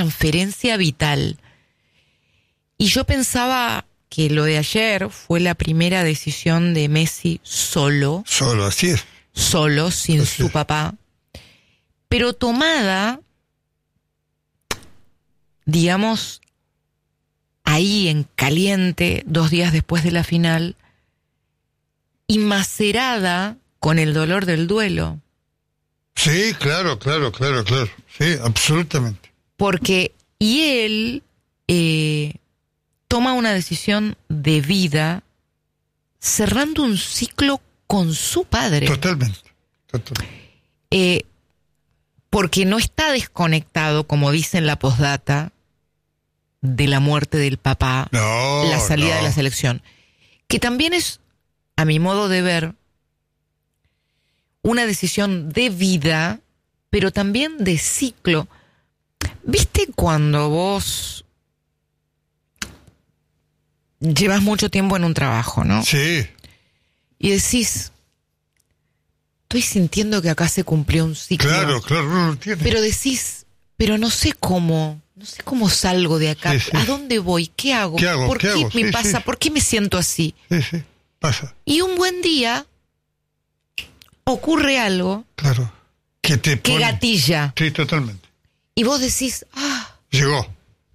transferencia vital. Y yo pensaba que lo de ayer fue la primera decisión de Messi solo. Solo, así es. Solo, sin así su es. papá. Pero tomada, digamos, ahí en caliente, 2 días después de la final, y macerada con el dolor del duelo. Sí, claro. Sí, absolutamente. Porque, y él toma una decisión de vida cerrando un ciclo con su padre. Totalmente. Porque no está desconectado, como dice en la postdata, de la muerte del papá, la salida de la selección. Que también es, a mi modo de ver, una decisión de vida, pero también de ciclo. ¿Viste cuando vos llevas mucho tiempo en un trabajo, no? Sí. Y decís, estoy sintiendo que acá se cumplió un ciclo. Claro, no lo entiendes. Pero decís, pero no sé cómo salgo de acá. Sí. ¿A dónde voy? ¿Qué hago? ¿Por qué me pasa? ¿Por qué me siento así? Sí, pasa. Y un buen día ocurre algo. Claro. Que gatilla. Sí, totalmente. Y vos decís, llegó.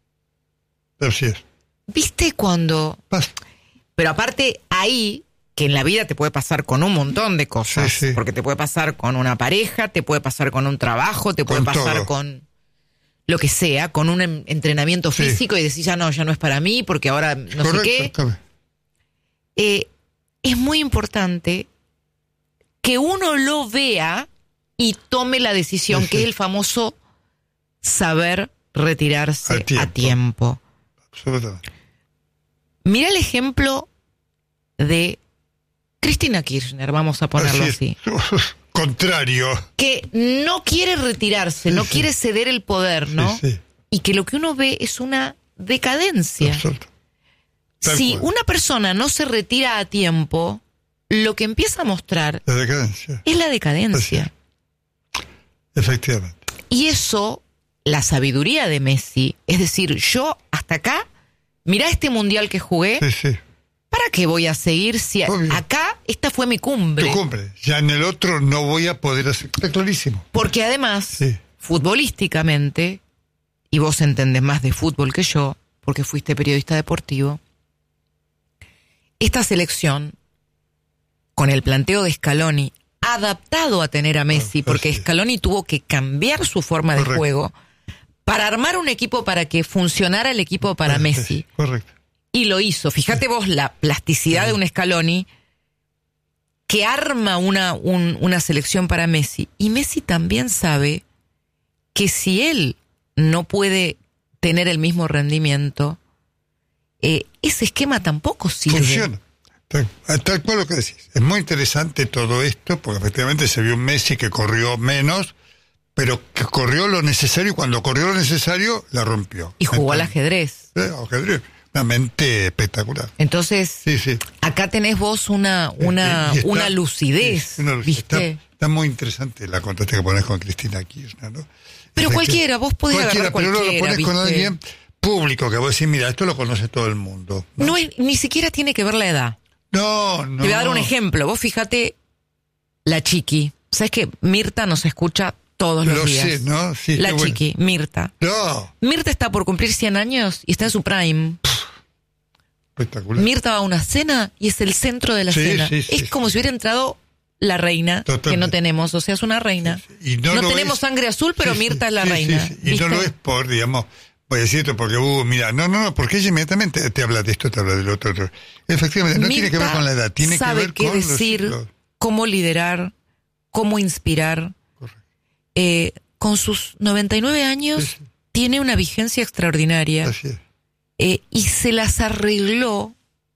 Así es. ¿Viste cuando? Pasa. Pero aparte, ahí, que en la vida te puede pasar con un montón de cosas. Sí. Porque te puede pasar con una pareja, te puede pasar con un trabajo, te puede pasar todo. con lo que sea, con un entrenamiento físico y decís, ya no es para mí, porque ahora no Correcto, sé qué. Es muy importante que uno lo vea y tome la decisión, que es el famoso saber retirarse a tiempo. Absolutamente. Mira el ejemplo de Cristina Kirchner, vamos a ponerlo así. Contrario. Que no quiere retirarse, no quiere ceder el poder, ¿no? Sí. Y que lo que uno ve es una decadencia. Absoluto. Si una persona no se retira a tiempo, lo que empieza a mostrar La decadencia. es la decadencia. Efectivamente. Y eso, la sabiduría de Messi, es decir, yo hasta acá, mirá este mundial que jugué, Sí. ¿para qué voy a seguir si acá esta fue mi cumbre? Tu cumbre. Ya en el otro no voy a poder hacer. Está clarísimo. Porque además, futbolísticamente, y vos entendés más de fútbol que yo, porque fuiste periodista deportivo, esta selección, con el planteo de Scaloni, adaptado a tener a Messi, porque Scaloni tuvo que cambiar su forma de juego para armar un equipo para que funcionara el equipo para Messi. Correcto. Y lo hizo. Fíjate vos la plasticidad de un Scaloni que arma una selección para Messi. Y Messi también sabe que si él no puede tener el mismo rendimiento, ese esquema tampoco sirve. Funciona. Tal cual lo que decís. Es muy interesante todo esto, porque efectivamente se vio un Messi que corrió menos, pero que corrió lo necesario, y cuando corrió lo necesario, la rompió. Y jugó al ajedrez. Ajedrez. Una mente espectacular. Entonces, acá tenés vos una lucidez, ¿viste? Está muy interesante la contraste que pones con Cristina Kirchner, ¿no? Pero cualquiera, vos podés agarrar cualquiera, pero lo pones ¿viste? con alguien público, que vos decís, mira, esto lo conoce todo el mundo. Ni siquiera tiene que ver la edad. No. Te voy a dar un ejemplo. Vos fíjate, la Chiqui. ¿Sabes que Mirta nos escucha todos los días? Lo sé, ¿no? Sí, la Chiqui, Mirta. No. Mirta está por cumplir 100 años y está en su prime. Espectacular. Mirta va a una cena y es el centro de la cena. Es como si hubiera entrado la reina, que no tenemos. O sea, es una reina. Y no tenemos sangre azul, pero Mirta es la reina. Y no lo es por, digamos, voy a decirte porque mira, no, porque ella inmediatamente te habla de esto, te habla del otro. Efectivamente, no tiene que ver con la edad, tiene que ver con decir, cómo liderar, cómo inspirar. Con sus 99 años tiene una vigencia extraordinaria. Así es. Y se las arregló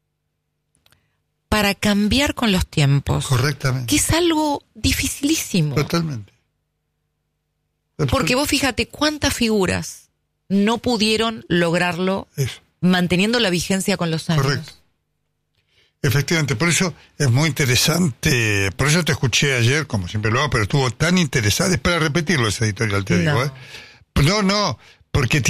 para cambiar con los tiempos. Correctamente. Que es algo dificilísimo. Totalmente. Porque vos fíjate cuántas figuras no pudieron lograrlo manteniendo la vigencia con los años. Correcto. Efectivamente, por eso es muy interesante, por eso te escuché ayer, como siempre lo hago, pero estuvo tan interesante, es para repetirlo ese editorial, te digo. No, porque